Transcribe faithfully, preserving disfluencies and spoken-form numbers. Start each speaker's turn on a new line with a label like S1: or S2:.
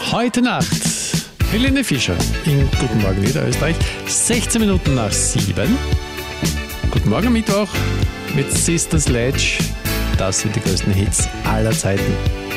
S1: Heute Nacht Helene Fischer in Guten Morgen Niederösterreich, sechzehn Minuten nach sieben. Guten Morgen Mittwoch mit Sister Sledge. Das sind die größten Hits aller Zeiten.